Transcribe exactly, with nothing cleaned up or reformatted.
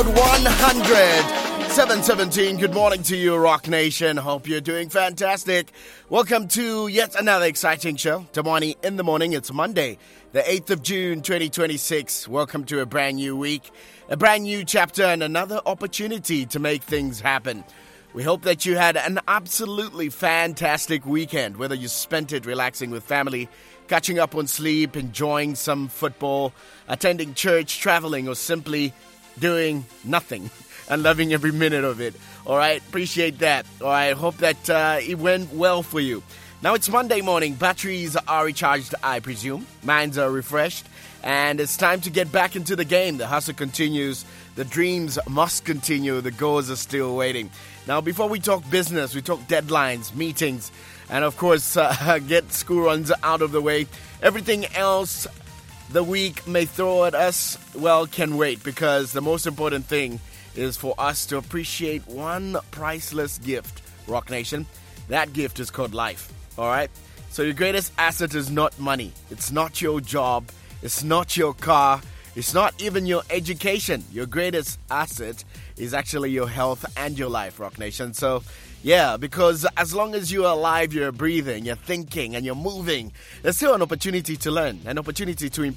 one hundred, seven seventeen. Good morning to you, Rock Nation. Hope you're doing fantastic. Welcome to yet another exciting show. Damani in the morning. It's Monday, the eighth of June, twenty twenty-six. Welcome to a brand new week, a brand new chapter, and another opportunity to make things happen. We hope that you had an absolutely fantastic weekend, whether you spent it relaxing with family, catching up on sleep, enjoying some football, attending church, traveling, or simply doing nothing and loving every minute of it. All right, appreciate that. All right, hope that uh, it went well for you. Now it's Monday morning. Batteries are recharged, I presume. Minds are refreshed. And it's time to get back into the game. The hustle continues. The dreams must continue. The goals are still waiting. Now, before we talk business, we talk deadlines, meetings, and of course, uh, get school runs out of the way. Everything else the week may throw at us, well, can wait, because the most important thing is for us to appreciate one priceless gift, Rock Nation. That gift is called life, all right? So your greatest asset is not money. It's not your job. It's not your car. It's not even your education. Your greatest asset is actually your health and your life, Rock Nation. So, yeah, because as long as you're alive, you're breathing, you're thinking, and you're moving, there's still an opportunity to learn, an opportunity to improve.